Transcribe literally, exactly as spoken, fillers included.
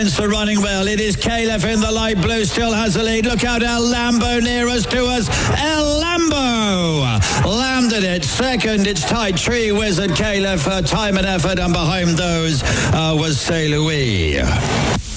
For running well, it is Caleb in the light blue, still has the lead. Look out, El Lambo nearest to us. El Lambo landed it second. It's tight. Tree Wizard Caleb for time and effort, and behind those uh, was Say Louis.